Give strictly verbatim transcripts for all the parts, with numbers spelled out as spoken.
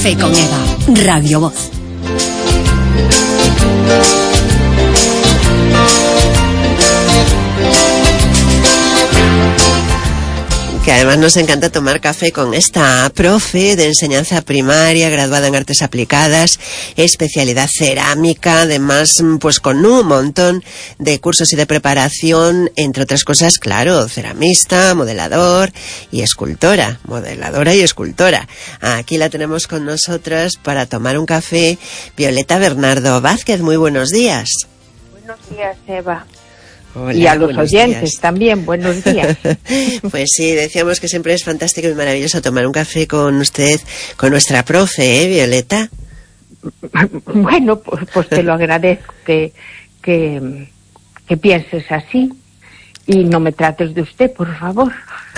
Café con Eva, Radio Voz. Que además nos encanta tomar café con esta profe de enseñanza primaria, graduada en artes aplicadas, especialidad cerámica, además pues con un montón de cursos y de preparación, entre otras cosas, claro, ceramista, modelador y escultora, modeladora y escultora. Aquí la tenemos con nosotras para tomar un café, Violeta Bernardo Vázquez. Muy buenos días. Buenos días, Eva. Hola, y a los oyentes días. También, buenos días. Pues sí, decíamos que siempre es fantástico y maravilloso tomar un café con usted, con nuestra profe, ¿eh, Violeta? Bueno, pues, pues te lo agradezco que, que, que pienses así y no me trates de usted, por favor.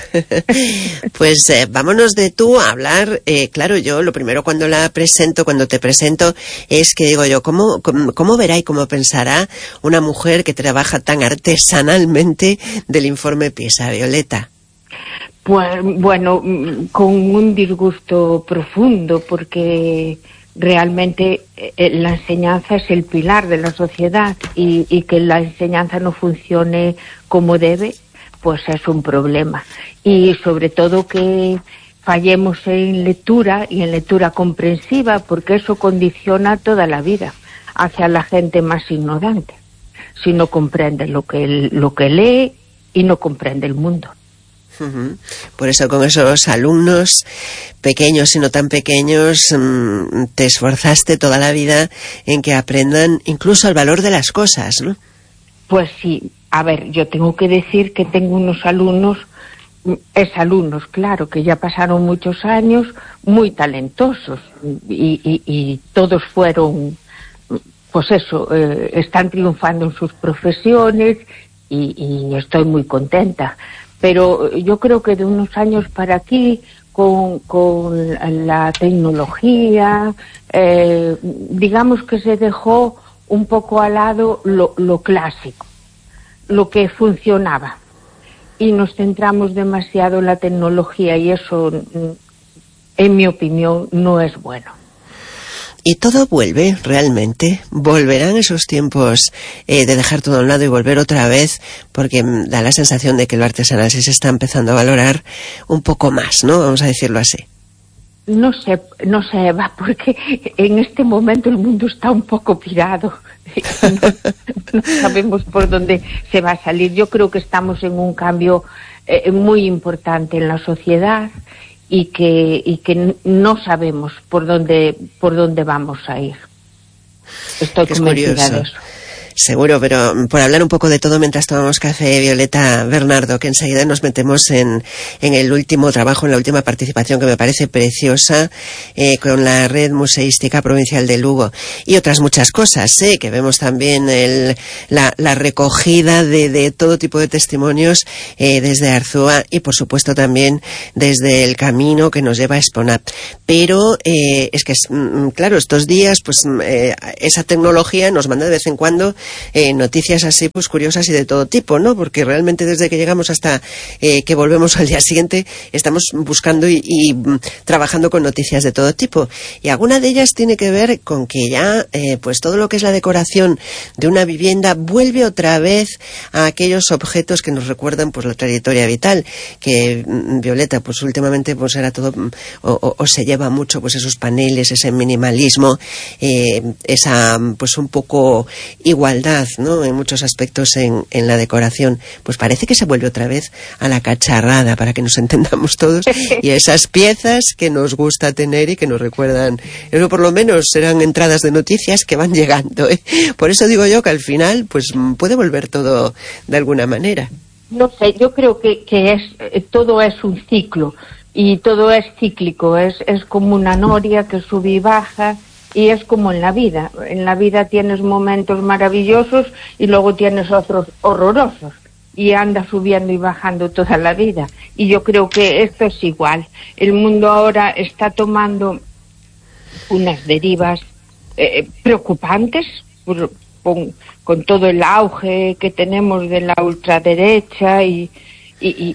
Pues eh, vámonos de tú a hablar. Eh, claro, yo lo primero cuando la presento, cuando te presento, es que digo yo, ¿cómo, cómo, cómo verá y cómo pensará una mujer que trabaja tan artesanalmente del informe PISA, Violeta? Pues bueno, con un disgusto profundo, porque realmente eh, la enseñanza es el pilar de la sociedad y, y que la enseñanza no funcione como debe, pues es un problema. Y sobre todo que fallemos en lectura y en lectura comprensiva, porque eso condiciona toda la vida hacia la gente más ignorante, si no comprende lo que, lo que lee y no comprende el mundo. Uh-huh. Por eso con esos alumnos pequeños y no tan pequeños mmm, te esforzaste toda la vida en que aprendan incluso el valor de las cosas, ¿no? Pues sí, a ver, yo tengo que decir que tengo unos alumnos, es alumnos, claro, que ya pasaron muchos años, muy talentosos y, y, y todos fueron, pues eso, eh, están triunfando en sus profesiones y, y estoy muy contenta. Pero yo creo que de unos años para aquí, con, con la tecnología, eh, digamos que se dejó un poco al lado lo, lo clásico, lo que funcionaba. Y nos centramos demasiado en la tecnología y eso, en mi opinión, no es bueno. Y todo vuelve, realmente. Volverán esos tiempos eh, de dejar todo a un lado y volver otra vez, porque da la sensación de que lo artesanal sí se está empezando a valorar un poco más, ¿no? Vamos a decirlo así. No sé, no sé, Eva, porque en este momento el mundo está un poco pirado. No, no sabemos por dónde se va a salir. Yo creo que estamos en un cambio eh, muy importante en la sociedad y que y que no sabemos por dónde por dónde vamos a ir. Estoy convencida de eso. Seguro, pero por hablar un poco de todo mientras tomamos café, Violeta Bernardo, que enseguida nos metemos en, en el último trabajo, en la última participación que me parece preciosa, eh, con la Red Museística Provincial de Lugo y otras muchas cosas, eh, que vemos también el, la, la recogida de, de todo tipo de testimonios eh, desde Arzúa y por supuesto también desde el camino que nos lleva a Esponat. Pero eh, es que, claro, estos días pues eh, esa tecnología nos manda de vez en cuando Eh, noticias así pues curiosas y de todo tipo, ¿no? Porque realmente desde que llegamos hasta eh, que volvemos al día siguiente estamos buscando y, y trabajando con noticias de todo tipo, y alguna de ellas tiene que ver con que ya eh, pues todo lo que es la decoración de una vivienda vuelve otra vez a aquellos objetos que nos recuerdan pues la trayectoria vital, que Violeta pues últimamente pues era todo o, o, o se lleva mucho pues esos paneles, ese minimalismo, eh, esa pues un poco igualdad, ¿no? En muchos aspectos en, en la decoración, pues parece que se vuelve otra vez a la cacharrada, para que nos entendamos todos, y a esas piezas que nos gusta tener y que nos recuerdan, eso por lo menos serán entradas de noticias que van llegando, ¿eh? Por eso digo yo que al final pues puede volver todo de alguna manera. No sé, yo creo que, que es todo es un ciclo y todo es cíclico, es, es como una noria que sube y baja. Y es como en la vida. En la vida tienes momentos maravillosos y luego tienes otros horrorosos. Y anda subiendo y bajando toda la vida. Y yo creo que esto es igual. El mundo ahora está tomando unas derivas eh, preocupantes por, con, con todo el auge que tenemos de la ultraderecha y, y,